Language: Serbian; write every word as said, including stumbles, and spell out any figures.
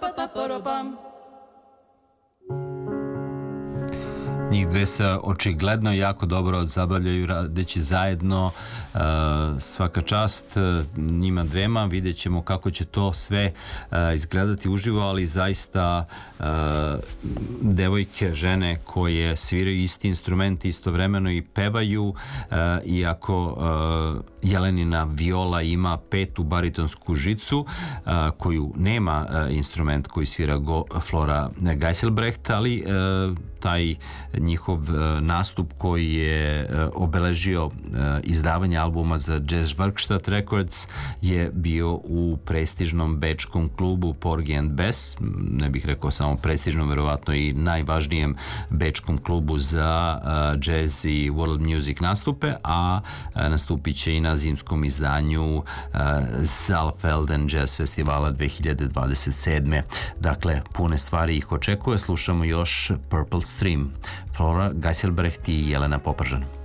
Njih dve se očigledno jako dobro zabavljaju radeći zajedno, svaka čast njima dvema, vidjet ćemo kako će to sve izgledati uživo, ali zaista devojke, žene koje sviraju isti instrument istovremeno i pevaju, iako Jelenina viola ima petu baritonsku žicu koju nema instrument koji svira Flora Geiselbrecht, ali taj njihov nastup koji je obeležio izdavanje albuma za Jazz Werkstatt Records je bio u prestižnom bečkom klubu Porgy and Bess, ne bih rekao samo prestižnom, verovatno i najvažnijem bečkom klubu za jazz i world music nastupe, a nastupit će i na zimskom izdanju Saalfelden Jazz Festivala dve hiljade dvadeset sedme. Dakle, pune stvari ih očekuje. Slušamo još Purple Stream, Flora Geiselbrecht i Jelena Popržan.